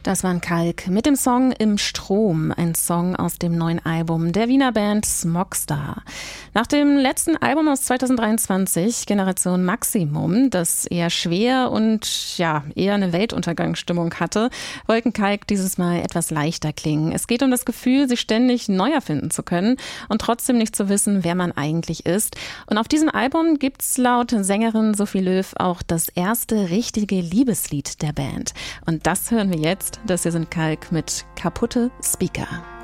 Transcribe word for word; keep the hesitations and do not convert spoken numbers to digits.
Das war ein Kalk mit dem Song Im Strom, ein Song aus dem neuen Album der Wiener Band Smogstar. Nach dem letzten Album aus zweitausenddreiundzwanzig, Generation Maximum, das eher schwer und ja eher eine Weltuntergangsstimmung hatte, wollten Kalk dieses Mal etwas leichter klingen. Es geht um das Gefühl, sich ständig neu erfinden zu können und trotzdem nicht zu wissen, wer man eigentlich ist. Und auf diesem Album gibt's laut Sängerin Sophie Löw auch das erste richtige Liebeslied der Band. Und das hören wir jetzt. Das hier sind Kalk mit Kaputte Speaker.